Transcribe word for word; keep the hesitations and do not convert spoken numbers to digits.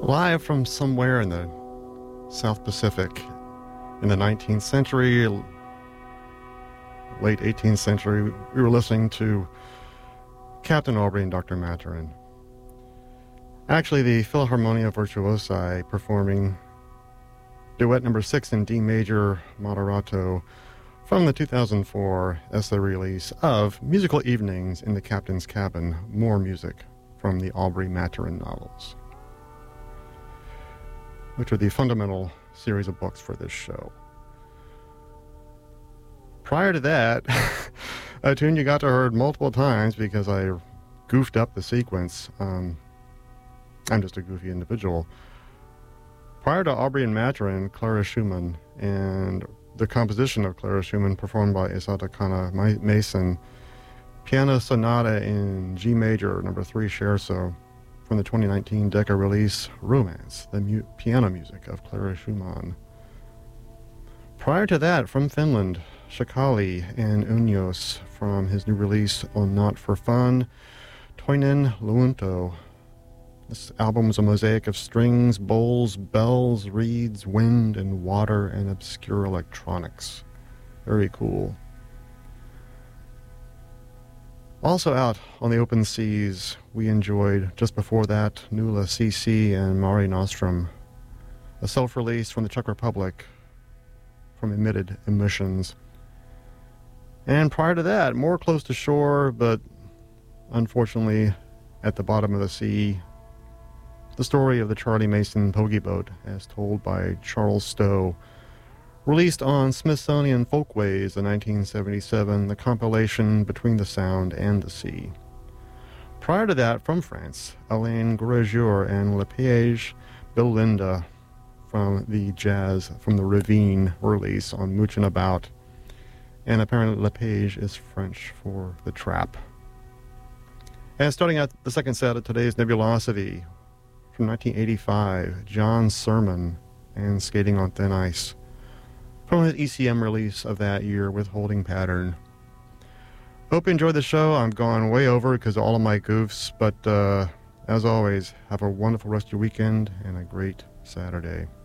Live from somewhere in the South Pacific in the nineteenth century, late eighteenth century, we were listening to Captain Aubrey and Doctor Maturin. Actually, the Philharmonia Virtuosi performing duet number six in D major moderato from the two thousand four essay release of Musical Evenings in the Captain's Cabin, more music from the Aubrey Maturin novels, which are the fundamental series of books for this show. Prior to that, a tune you got to heard multiple times because I goofed up the sequence. Um, I'm just a goofy individual. Prior to Aubrey and Maturin, Clara Schumann, and the composition of Clara Schumann performed by Isata Kana Mason, Piano Sonata in G major, number three scherzo, from the twenty nineteen Decca release, Romance, the mu- piano music of Clara Schumann. Prior to that, from Finland, Shakali and Unyos from his new release on Not for Fun, Toinen Luunto. This album is a mosaic of strings, bowls, bells, reeds, wind, and water, and obscure electronics. Very cool. Also out on the open seas, we enjoyed, just before that, Nuala C C and Mare Nostrum, a self-release from the Czech Republic from Emitted Emissions. And prior to that, more close to shore, but unfortunately at the bottom of the sea, the story of the Charlie Mason Pogie Boat, as told by Charles Stowe, released on Smithsonian Folkways in nineteen seventy-seven, the compilation Between the Sound and the Sea. Prior to that, from France, Alain Grégoire and Lepage Belinda from the Jazz from the Ravine release on Moochin' About. And apparently Lepage is French for the trap. And starting out the second set of today's Nebulosity, from nineteen eighty-five, John Sermon and Skating on Thin Ice, from his E C M release of that year with Holding Pattern. Hope you enjoyed the show. I'm gone way over because of all of my goofs, but uh, as always, have a wonderful rest of your weekend and a great Saturday.